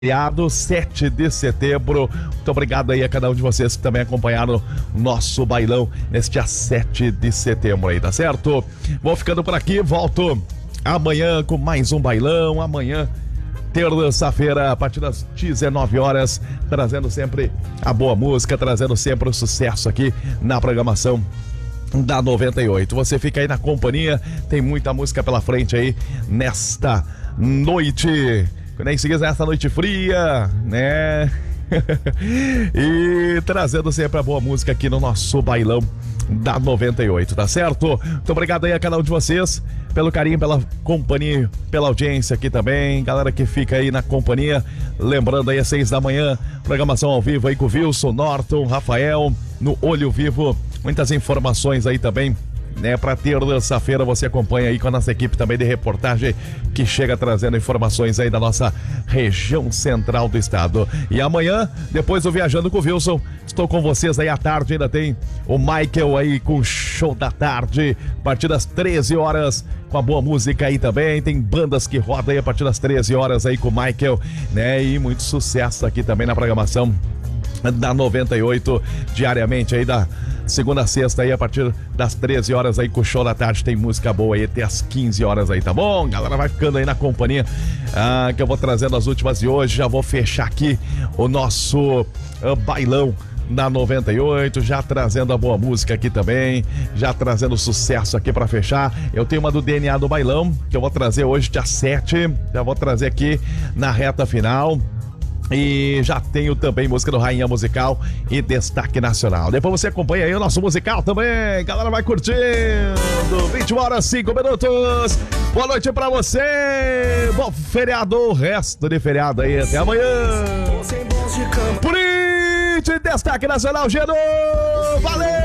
Feriado 7 de setembro. Muito obrigado aí a cada um de vocês que também acompanharam o nosso bailão neste dia 7 de setembro aí, tá certo? Vou ficando por aqui, volto amanhã com mais um bailão. Amanhã, terça-feira, a partir das 19 horas, trazendo sempre a boa música, trazendo sempre o sucesso aqui na programação da 98. Você fica aí na companhia, tem muita música pela frente aí nesta noite. Nem se quiser essa noite fria, né? E trazendo sempre a boa música aqui no nosso bailão da 98, tá certo? Muito obrigado aí a cada um de vocês pelo carinho, pela companhia, pela audiência aqui também. Galera que fica aí na companhia, lembrando aí às 6 da manhã, programação ao vivo aí com o Wilson, Norton, Rafael, no Olho Vivo. Muitas informações aí também, né, para terça-feira você acompanha aí com a nossa equipe também de reportagem que chega trazendo informações aí da nossa região central do estado. E amanhã, depois do Viajando com o Wilson, estou com vocês aí à tarde, ainda tem o Michael aí com o show da tarde, a partir das 13 horas, com a boa música aí também, tem bandas que rodam aí a partir das 13 horas aí com o Michael, né, e muito sucesso aqui também na programação da 98, diariamente aí da segunda a sexta aí, a partir das 13 horas aí com o show da tarde, tem música boa aí até as 15 horas aí, tá bom? Galera, vai ficando aí na companhia, que eu vou trazendo as últimas de hoje. Já vou fechar aqui o nosso bailão da 98, já trazendo a boa música aqui também, já trazendo sucesso aqui pra fechar. Eu tenho uma do DNA do bailão, que eu vou trazer hoje dia 7, já vou trazer aqui na reta final. E já tenho também música do Rainha Musical e Destaque Nacional. Depois você acompanha aí o nosso musical também. Galera, vai curtindo. 21 horas 5 minutos. Boa noite pra você. Bom feriado, resto de feriado aí. Até amanhã. Por isso, Destaque Nacional, Geno. Valeu!